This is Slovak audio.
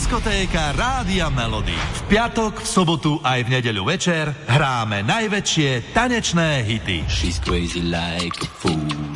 Diskotéka Rádia Melody. V piatok, v sobotu aj v nedeľu večer hráme najväčšie tanečné hity. She's crazy like a fool.